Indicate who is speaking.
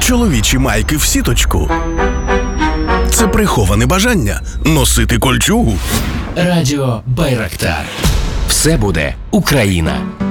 Speaker 1: Чоловічі майки в сіточку – це приховане бажання носити кольчугу.
Speaker 2: Радіо Байрактар. Все буде Україна.